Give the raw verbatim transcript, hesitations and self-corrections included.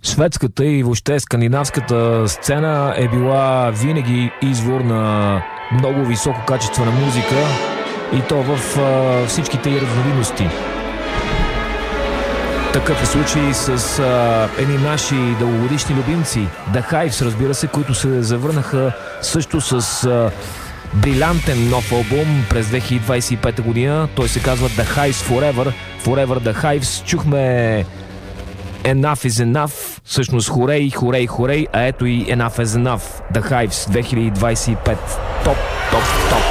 Шведската и въобще скандинавската сцена е била винаги извор на много високо качество на музика и то в а, всичките й разновидности. Такъв е случай с а, едни наши дългогодишни любимци, The Hives, разбира се, които се завърнаха също с а, брилянтен нов албум през две хиляди двадесет и пета година. Той се казва The Hives Forever. Forever The Hives. Чухме Enough is Enough, всъщност хорей, хорей, хорей, а ето и Enough is Enough, The Hives две хиляди двадесет и пета. Топ, топ, топ.